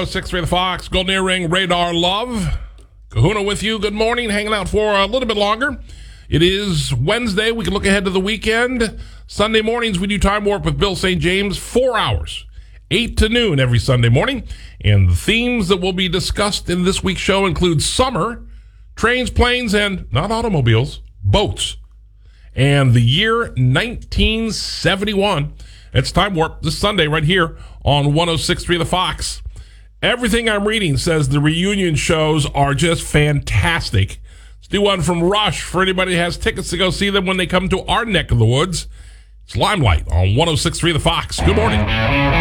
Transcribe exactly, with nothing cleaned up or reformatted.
oh six point three The Fox, Golden Earring, Radar Love. Kahuna with you. Good morning. Hanging out for a little bit longer. It is Wednesday. We can look ahead to the weekend. Sunday mornings, we do Time Warp with Bill Saint James, four hours, eight to noon every Sunday morning. And the themes that will be discussed in this week's show include summer, trains, planes, and not automobiles, boats. And the year nineteen seventy-one. It's Time Warp this Sunday right here on one oh six point three The Fox. Everything I'm reading says the reunion shows are just fantastic. Let's do one from Rush for anybody who has tickets to go see them when they come to our neck of the woods. It's Limelight on one oh six point three The Fox. Good morning.